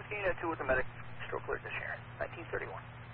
Unit 2 with the medic, stroke alert to Sharon, 1931.